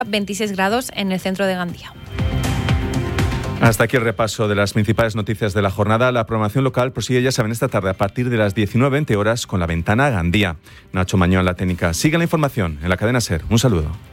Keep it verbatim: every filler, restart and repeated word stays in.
veintiséis grados en el centro de Gandía. Hasta aquí el repaso de las principales noticias de la jornada. La programación local prosigue, ya saben, esta tarde a partir de las diecinueve veinte horas con La Ventana Gandía. Nacho Mañón, la técnica. Sigue la información en la cadena SER. Un saludo.